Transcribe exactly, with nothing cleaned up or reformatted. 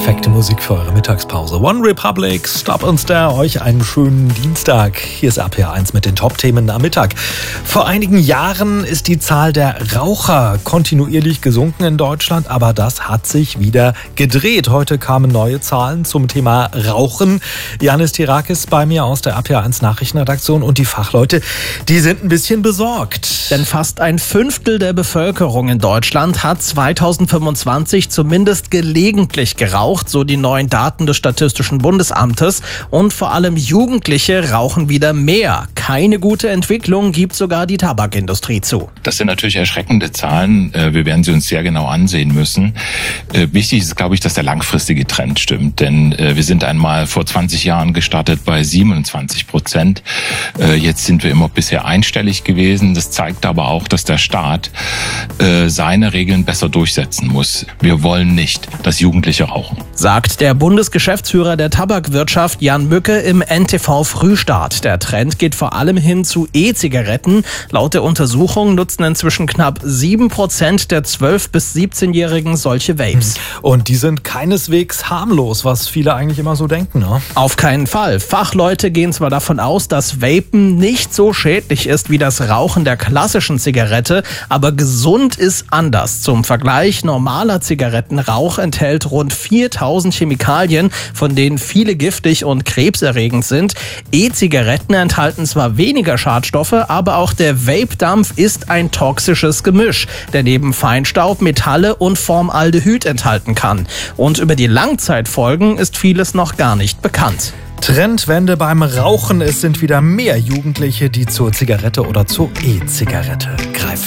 perfekte Musik für eure Mittagspause. One Republic, Stop and Stare, euch einen schönen Dienstag. Hier ist R P R eins mit den Top-Themen am Mittag. Vor einigen Jahren ist die Zahl der Raucher kontinuierlich gesunken in Deutschland, aber das hat sich wieder gedreht. Heute kamen neue Zahlen zum Thema Rauchen. Janis Tirakis bei mir aus der R P R eins Nachrichtenredaktion und die Fachleute, die sind ein bisschen besorgt. Denn fast ein Fünftel der Bevölkerung in Deutschland hat zweitausendfünfundzwanzig zumindest gelegentlich geraucht, so die neuen Daten des Statistischen Bundesamtes. Und vor allem Jugendliche rauchen wieder mehr. Keine gute Entwicklung, gibt sogar die Tabakindustrie zu. Das sind natürlich erschreckende Zahlen. Wir werden sie uns sehr genau ansehen müssen. Wichtig ist, glaube ich, dass der langfristige Trend stimmt. Denn wir sind einmal vor zwanzig Jahren gestartet bei siebenundzwanzig Prozent. Jetzt sind wir immer bisher einstellig gewesen. Das zeigt aber auch, dass der Staat seine Regeln besser durchsetzen muss. Wir wollen nicht, dass Jugendliche rauchen. Sagt der Bundesgeschäftsführer der Tabakwirtschaft Jan Mücke im N T V Frühstart. Der Trend geht vor allem hin zu E-Zigaretten. Laut der Untersuchung nutzen inzwischen knapp sieben Prozent der zwölf- bis siebzehnjährigen solche Vapes. Und die sind keineswegs harmlos, was viele eigentlich immer so denken, ne? Auf keinen Fall. Fachleute gehen zwar davon aus, dass Vapen nicht so schädlich ist wie das Rauchen der klassischen Zigarette, aber gesund ist anders. Zum Vergleich, normaler Zigarettenrauch enthält rund viertausend Chemikalien, von denen viele giftig und krebserregend sind. E-Zigaretten enthalten zwar weniger Schadstoffe, aber auch der Vape-Dampf ist ein toxisches Gemisch, der neben Feinstaub Metalle und Formaldehyd enthalten kann. Und über die Langzeitfolgen ist vieles noch gar nicht bekannt. Trendwende beim Rauchen. Es sind wieder mehr Jugendliche, die zur Zigarette oder zur E-Zigarette